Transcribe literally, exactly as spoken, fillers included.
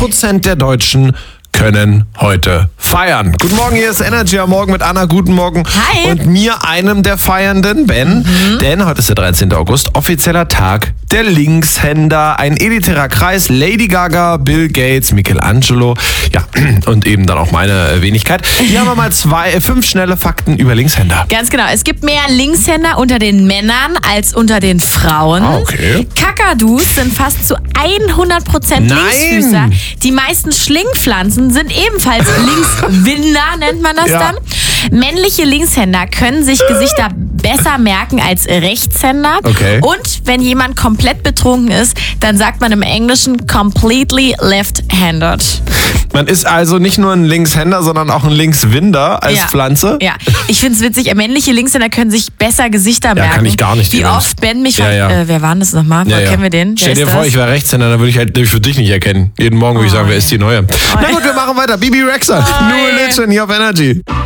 Prozent der Deutschen können heute feiern. Guten Morgen, hier ist Energy am Morgen mit Anna. Guten Morgen. Hi. Und mir, einem der Feiernden, Ben. Mhm. Denn heute ist der dreizehnten August, offizieller Tag der Linkshänder. Ein elitärer Kreis. Lady Gaga, Bill Gates, Michelangelo. Ja, und eben dann auch meine Wenigkeit. Hier haben wir mal zwei, fünf schnelle Fakten über Linkshänder. Ganz genau. Es gibt mehr Linkshänder unter den Männern als unter den Frauen. Ah, okay. Kakadus sind fast zu hundert Prozent Nein. Linksfüßer. Die meisten Schlingpflanzen sind ebenfalls Linkswinder, nennt man das Ja. dann. Männliche Linkshänder können sich Gesichter besser merken als Rechtshänder. Okay. Und wenn jemand komplett betrunken ist, dann sagt man im Englischen completely left-handed. Man ist also nicht nur ein Linkshänder, sondern auch ein Linkswinder als Ja. Pflanze. Ja, ich finde es witzig. Männliche Linkshänder können sich besser Gesichter merken. kann ich gar nicht, Wie übrigens. oft Ben mich Ja, fragt, ja. Äh, wer war denn das nochmal? Ja, Woher ja. kennen wir den? Stell Wer dir ist vor, das? ich wäre Rechtshänder, dann würde ich halt für dich nicht erkennen. Jeden Morgen würde ich Oh, sagen, wer ja. ist die Neue? Na gut, wir machen weiter. Bibi Rexha, Oh, New ja. Religion hier auf Energy.